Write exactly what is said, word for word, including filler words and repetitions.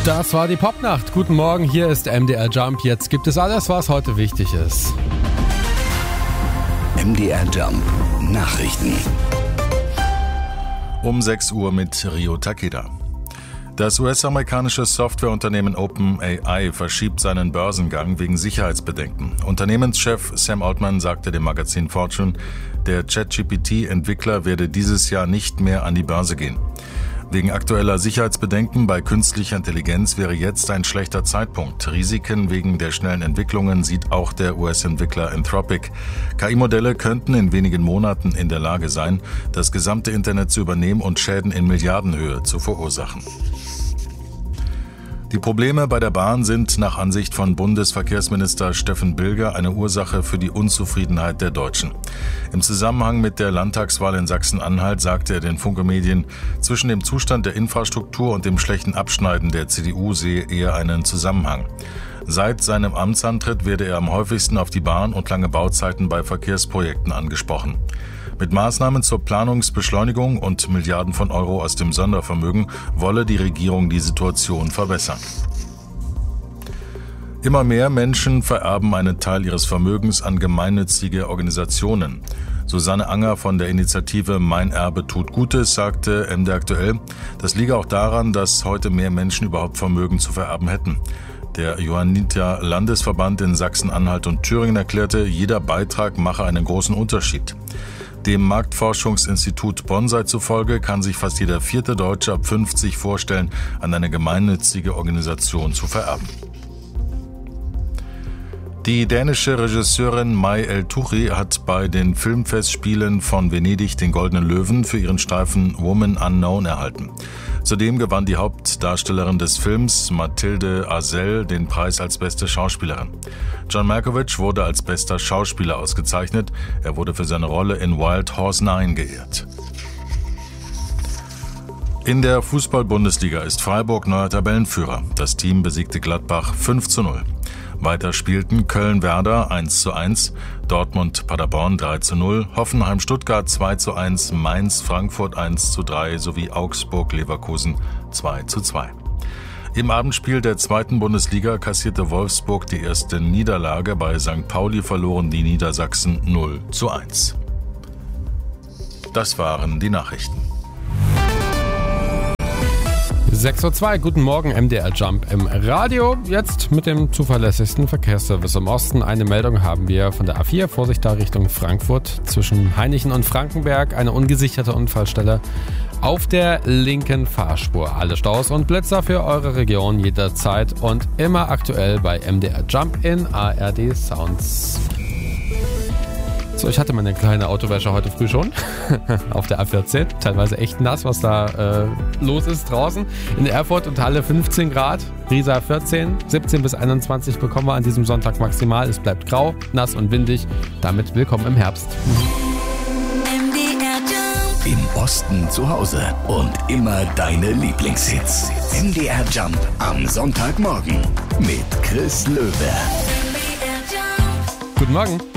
Das war die Popnacht. Guten Morgen, hier ist M D R Jump. Jetzt gibt es alles, was heute wichtig ist. M D R Jump Nachrichten. Um sechs Uhr mit Rio Takeda. Das U S-amerikanische Softwareunternehmen OpenAI verschiebt seinen Börsengang wegen Sicherheitsbedenken. Unternehmenschef Sam Altman sagte dem Magazin Fortune, der ChatGPT-Entwickler werde dieses Jahr nicht mehr an die Börse gehen. Wegen aktueller Sicherheitsbedenken bei künstlicher Intelligenz wäre jetzt ein schlechter Zeitpunkt. Risiken wegen der schnellen Entwicklungen sieht auch der U S-Entwickler Anthropic. K I-Modelle könnten in wenigen Monaten in der Lage sein, das gesamte Internet zu übernehmen und Schäden in Milliardenhöhe zu verursachen. Die Probleme bei der Bahn sind nach Ansicht von Bundesverkehrsminister Steffen Bilger eine Ursache für die Unzufriedenheit der Deutschen. Im Zusammenhang mit der Landtagswahl in Sachsen-Anhalt sagte er den Funke-Medien, zwischen dem Zustand der Infrastruktur und dem schlechten Abschneiden der C D U sehe er einen Zusammenhang. Seit seinem Amtsantritt werde er am häufigsten auf die Bahn und lange Bauzeiten bei Verkehrsprojekten angesprochen. Mit Maßnahmen zur Planungsbeschleunigung und Milliarden von Euro aus dem Sondervermögen wolle die Regierung die Situation verbessern. Immer mehr Menschen vererben einen Teil ihres Vermögens an gemeinnützige Organisationen. Susanne Anger von der Initiative Mein Erbe tut Gutes sagte M D aktuell, das liege auch daran, dass heute mehr Menschen überhaupt Vermögen zu vererben hätten. Der Johanniter-Landesverband in Sachsen-Anhalt und Thüringen erklärte, jeder Beitrag mache einen großen Unterschied. Dem Marktforschungsinstitut Bonsai zufolge kann sich fast jeder vierte Deutsche ab fünfzig vorstellen, an eine gemeinnützige Organisation zu vererben. Die dänische Regisseurin Mai El-Touchi hat bei den Filmfestspielen von Venedig den Goldenen Löwen für ihren Streifen Woman Unknown erhalten. Zudem gewann die Hauptdarstellerin des Films, Mathilde Azel, den Preis als beste Schauspielerin. John Malkovich wurde als bester Schauspieler ausgezeichnet. Er wurde für seine Rolle in Wild Horse neun geehrt. In der Fußball-Bundesliga ist Freiburg neuer Tabellenführer. Das Team besiegte Gladbach fünf zu null. Weiter spielten Köln-Werder eins zu eins, Dortmund-Paderborn drei zu null, Hoffenheim-Stuttgart zwei zu eins, Mainz-Frankfurt eins zu drei sowie Augsburg-Leverkusen zwei zu zwei. Im Abendspiel der zweiten Bundesliga kassierte Wolfsburg die erste Niederlage. Bei Sankt Pauli verloren die Niedersachsen null zu eins. Das waren die Nachrichten. sechs Uhr zwei, guten Morgen, M D R Jump im Radio. Jetzt mit dem zuverlässigsten Verkehrsservice im Osten. Eine Meldung haben wir von der A vier, Vorsicht da Richtung Frankfurt. Zwischen Hainichen und Frankenberg eine ungesicherte Unfallstelle auf der linken Fahrspur. Alle Staus und Blitzer für eure Region jederzeit und immer aktuell bei M D R Jump in A R D Sounds. So, ich hatte meine kleine Autowäsche heute früh schon auf der A vierzehn. Teilweise echt nass, was da äh, los ist draußen. In Erfurt und Halle fünfzehn Grad, Riesa vierzehn, siebzehn bis einundzwanzig bekommen wir an diesem Sonntag maximal. Es bleibt grau, nass und windig. Damit willkommen im Herbst. Im Osten zu Hause und immer deine Lieblingshits. M D R Jump am Sonntagmorgen mit Chris Löwe. Guten Morgen.